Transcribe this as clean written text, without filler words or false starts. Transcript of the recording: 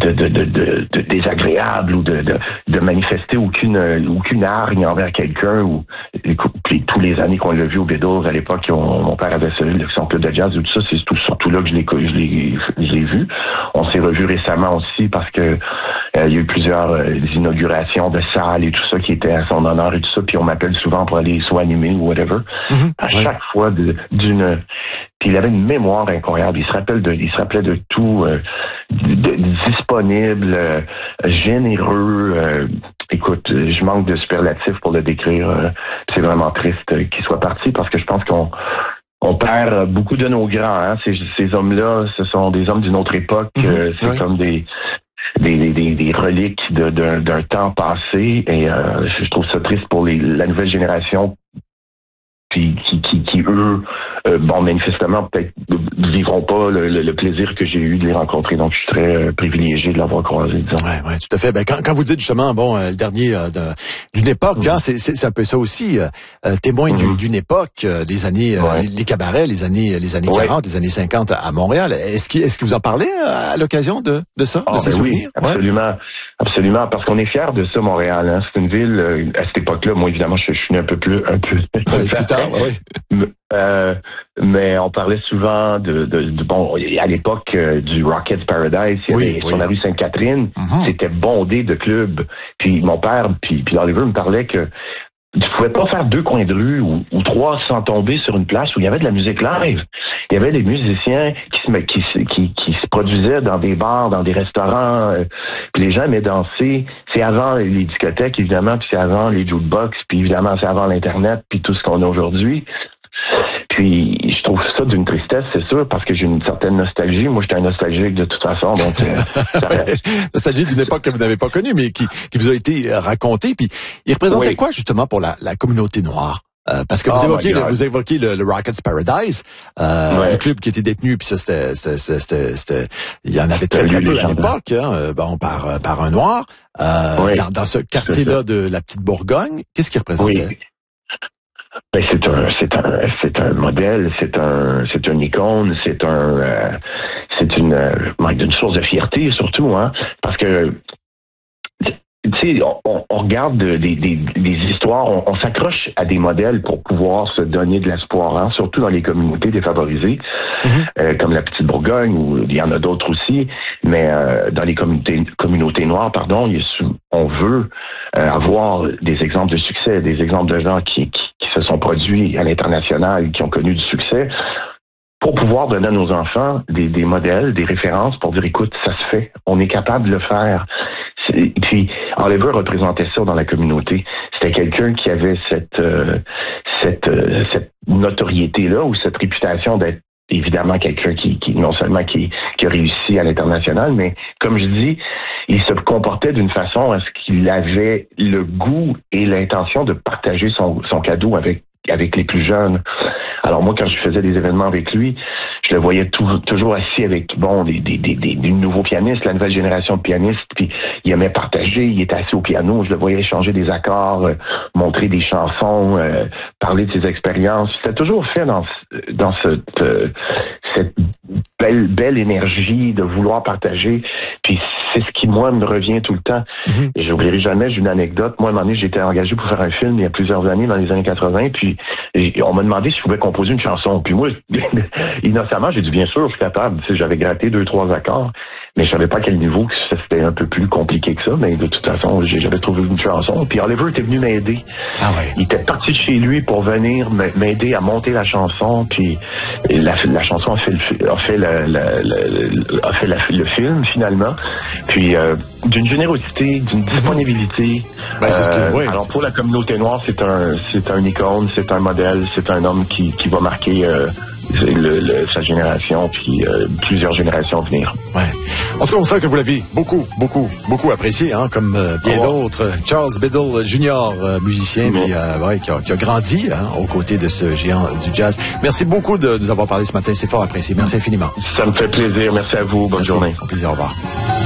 de désagréable ou de manifester aucune hargne envers quelqu'un. Ou tous les années qu'on l'a vu au Beatles à l'époque, mon père avait son club de jazz, tout ça, c'est surtout là que je l'ai vu. On s'est revu récemment aussi parce que il y a eu plusieurs inaugurations de salles et tout ça qui étaient à son honneur et tout ça, puis on m'appelle souvent pour aller soit animer ou whatever. À chaque fois d'une... Puis il avait une mémoire incroyable. Il se rappelait de tout, disponible, généreux. Écoute, je manque de superlatifs pour le décrire. C'est vraiment triste qu'il soit parti parce que je pense qu'on perd beaucoup de nos grands. Hein. Ces hommes-là, ce sont des hommes d'une autre époque. C'est comme des reliques d'un temps passé. Et je trouve ça triste pour la nouvelle génération. Puis qui eux, manifestement, peut-être vivront pas le plaisir que j'ai eu de les rencontrer. Donc, je suis très privilégié de l'avoir croisé, disons. Ouais, tout à fait. Ben, quand vous dites justement, le dernier d'une époque, hein, c'est un peu ça aussi, témoin d'une époque, les années, les cabarets, les années 40, les années 50 à Montréal. Est-ce que vous en parlez à l'occasion de ça, de ces souvenirs? Oui, absolument. Absolument, parce qu'on est fiers de ça, Montréal. Hein. C'est une ville, à cette époque-là, moi, évidemment, je suis un peu plus tard, oui. Mais on parlait souvent à l'époque du Rockets Paradise, il y avait sur la rue Sainte-Catherine, c'était bondé de clubs. Puis mon père, puis Oliver me parlait que tu pouvais pas faire 2 coins de rue ou 3 sans tomber sur une place où il y avait de la musique live. Il y avait des musiciens qui se produisaient dans des bars, dans des restaurants, puis les gens aimaient danser. C'est avant les discothèques, évidemment, puis c'est avant les jukebox, puis évidemment, c'est avant l'Internet, puis tout ce qu'on a aujourd'hui. Puis je trouve ça d'une tristesse, c'est sûr, parce que j'ai une certaine nostalgie. Moi, j'étais un nostalgique de toute façon, donc nostalgie d'une époque que vous n'avez pas connue, mais qui vous a été racontée. Puis il représentait quoi justement pour la communauté noire? Parce que vous évoquez le Rockets Paradise, un club qui était détenu, puis ça c'était il y en avait très peu à l'époque, hein, par un noir. Dans ce quartier-là de la Petite Bourgogne, qu'est-ce qu'il représentait? Oui. Ben c'est un modèle, c'est une icône, c'est une source de fierté surtout, hein, parce que tu sais, on regarde des histoires, on s'accroche à des modèles pour pouvoir se donner de l'espoir, hein, surtout dans les communautés défavorisées, comme la Petite Bourgogne, où il y en a d'autres aussi, mais dans les communautés noires, on veut avoir des exemples de succès, des exemples de gens qui se sont produits à l'international, qui ont connu du succès, pour pouvoir donner à nos enfants des modèles, des références pour dire, écoute, ça se fait, on est capable de le faire. Et puis, Oliver représentait ça dans la communauté. C'était quelqu'un qui avait cette notoriété-là ou cette réputation d'être évidemment quelqu'un qui non seulement qui a réussi à l'international, mais comme je dis, il se comportait d'une façon à ce qu'il avait le goût et l'intention de partager son cadeau avec les plus jeunes. Alors moi, quand je faisais des événements avec lui, je le voyais toujours assis avec des nouveaux pianistes, la nouvelle génération de pianistes, puis il aimait partager, il était assis au piano, je le voyais échanger des accords, montrer des chansons, parler de ses expériences. C'était toujours fait dans cette belle énergie de vouloir partager, puis c'est ce qui, moi, me revient tout le temps. Et j'oublierai jamais, j'ai une anecdote. Moi, à un moment donné, j'étais engagé pour faire un film il y a plusieurs années, dans les années 80, puis on m'a demandé si je pouvais composer une chanson. Puis moi, innocemment, j'ai dit, bien sûr, je suis capable. Tu sais, j'avais gratté 2-3 accords, mais je savais pas à quel niveau, que c'était un peu plus compliqué que ça, mais de toute façon, j'avais trouvé une chanson. Puis Oliver était venu m'aider. Ah ouais. Il était parti de chez lui pour venir m'aider à monter la chanson, puis la chanson a fait le film, finalement. Puis d'une générosité, d'une disponibilité. Alors pour la communauté noire, c'est un icône, c'est un modèle, c'est un homme qui va marquer sa génération, puis plusieurs générations à venir. Ouais. En tout cas, on sent que vous l'avez beaucoup apprécié, hein, comme bien d'autres. Charles Biddle Jr., musicien, qui a grandi, hein, aux côtés de ce géant du jazz. Merci beaucoup de nous avoir parlé ce matin, c'est fort apprécié. Merci infiniment. Ça me fait plaisir. Merci à vous. Bonne journée. Au plaisir, au revoir.